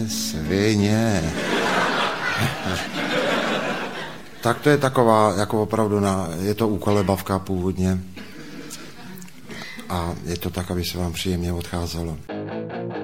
svině. Tak to je taková, jako opravdu, je to úkolebavka původně. A je to tak, aby se vám příjemně odcházelo.